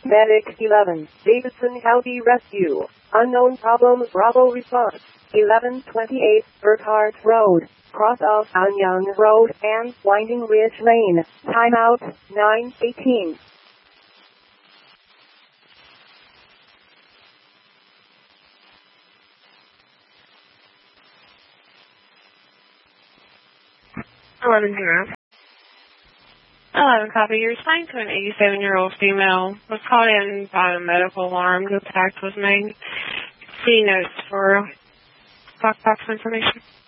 Medic 11, Davidson County Rescue. Unknown problem, Bravo response. 1128, Burkhart Road, cross of Anyang Road and Winding Ridge Lane. Timeout, 9:18. Copy. You're assigned to an 87-year-old female. Was called in by a medical alarm. The attack was made. See notes for stock box information.